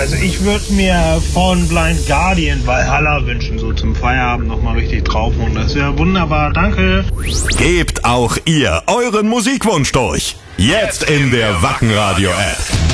Also ich würde mir von Blind Guardian Valhalla wünschen, so zum Feierabend nochmal richtig drauf und das wäre wunderbar, danke. Gebt auch ihr euren Musikwunsch durch. Jetzt in der Wacken Radio App.